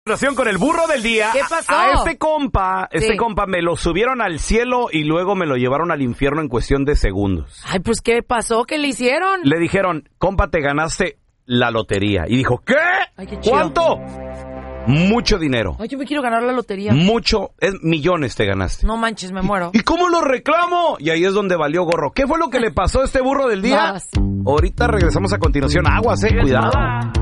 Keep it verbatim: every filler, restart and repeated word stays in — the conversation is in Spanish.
Con el burro del día. ¿Qué pasó? A este compa, este Sí. compa me lo subieron al cielo y luego me lo llevaron al infierno en cuestión de segundos. Ay, pues, ¿qué pasó? ¿Qué le hicieron? Le dijeron, compa, te ganaste la lotería. Y dijo, ¿qué? Ay, qué chido. ¿Cuánto? Mucho dinero. Ay, yo me quiero ganar la lotería. Mucho, es millones te ganaste. No manches, me muero. ¿Y cómo lo reclamo? Y ahí es donde valió gorro. ¿Qué fue lo que le pasó a este burro del día? Vas. Ahorita regresamos a continuación. Aguas, eh, cuidado.